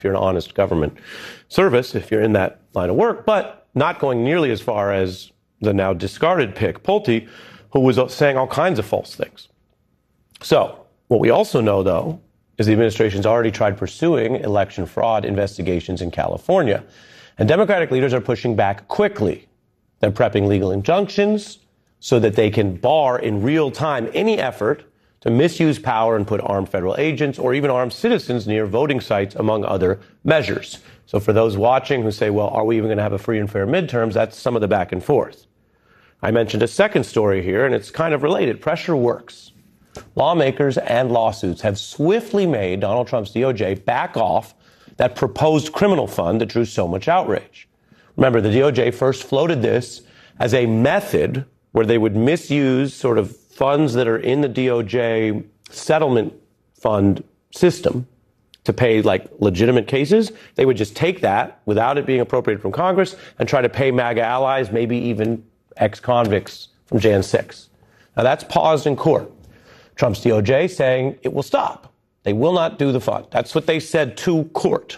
if you're an honest government service, if you're in that line of work, but not going nearly as far as the now discarded pick, Pulte, who was saying all kinds of false things. So what we also know, though, is the administration's already tried pursuing election fraud investigations in California. And Democratic leaders are pushing back quickly. They're prepping legal injunctions so that they can bar in real time any effort to misuse power and put armed federal agents or even armed citizens near voting sites, among other measures. So for those watching who say, well, are we even going to have a free and fair midterms? That's some of the back and forth. I mentioned a second story here, and it's kind of related. Pressure works. Lawmakers and lawsuits have swiftly made Donald Trump's DOJ back off that proposed criminal fund that drew so much outrage. Remember, the DOJ first floated this as a method where they would misuse sort of funds that are in the DOJ settlement fund system to pay like legitimate cases. They would just take that without it being appropriated from Congress and try to pay MAGA allies, maybe even ex-convicts from Jan 6. Now that's paused in court. Trump's DOJ saying it will stop. They will not do the fund. That's what they said to court.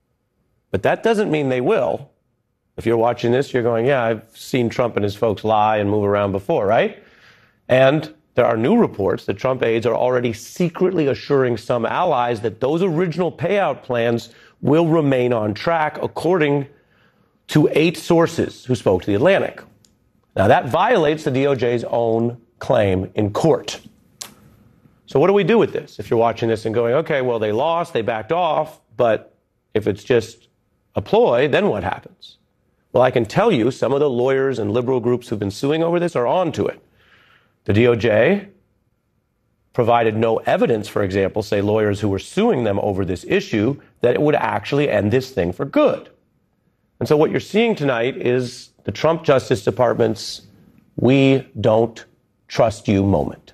But that doesn't mean they will. If you're watching this, you're going, yeah, I've seen Trump and his folks lie and move around before, right? And there are new reports that Trump aides are already secretly assuring some allies that those original payout plans will remain on track, according to 8 sources who spoke to The Atlantic. Now, that violates the DOJ's own claim in court. So what do we do with this? If you're watching this and going, okay, well, they lost, they backed off, but if it's just a ploy, then what happens? Well, I can tell you some of the lawyers and liberal groups who've been suing over this are on to it. The DOJ provided no evidence, for example, say lawyers who were suing them over this issue, that it would actually end this thing for good. And so what you're seeing tonight is the Trump Justice Department's "we don't trust you" moment.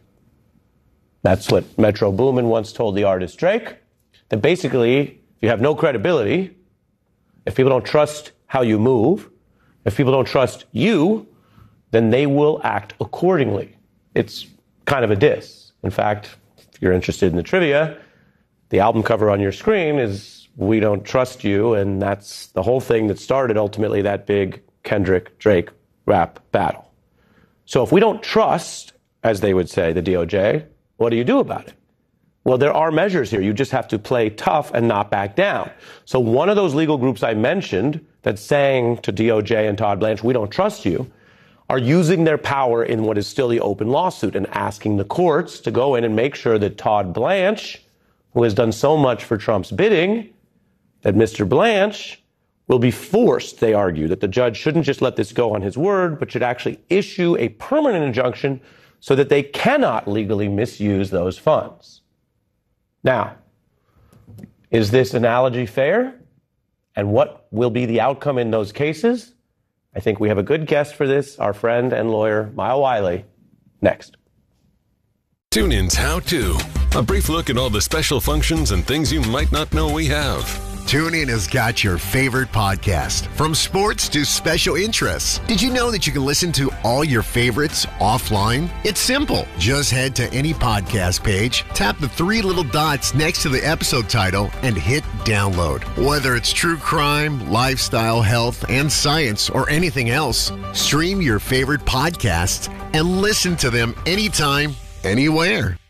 That's what Metro Boomin once told the artist Drake, that basically, if you have no credibility, if people don't trust how you move, if people don't trust you, then they will act accordingly. It's kind of a diss. In fact, if you're interested in the trivia, the album cover on your screen is "We Don't Trust You," and that's the whole thing that started ultimately that big Kendrick-Drake rap battle. So if we don't trust, as they would say, the DOJ, what do you do about it? Well, there are measures here. You just have to play tough and not back down. So one of those legal groups I mentioned that's saying to DOJ and Todd Blanche, "We don't trust you," are using their power in what is still the open lawsuit and asking the courts to go in and make sure that Todd Blanche, who has done so much for Trump's bidding, that Mr. Blanche will be forced, they argue, that the judge shouldn't just let this go on his word, but should actually issue a permanent injunction so that they cannot legally misuse those funds. Now, is this analogy fair? And what will be the outcome in those cases? I think we have a good guest for this, our friend and lawyer, Mile Wiley, next. TuneIn's How To. A brief look at all the special functions and things you might not know we have. TuneIn has got your favorite podcast, from sports to special interests. Did you know that you can listen to all your favorites offline? It's simple. Just head to any podcast page, tap the 3 little dots next to the episode title, and hit download. Whether it's true crime, lifestyle, health, and science, or anything else, stream your favorite podcasts and listen to them anytime, anywhere.